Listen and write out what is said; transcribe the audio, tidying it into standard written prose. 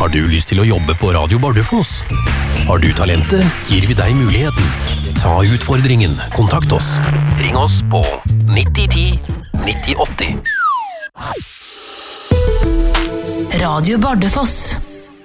Har du lyst til å jobbe på Radio Bardufoss? Har du talentet, gir vi deg muligheten. Ta utfordringen. Kontakt oss. Ring oss på 9010 9080. Radio Bardufoss.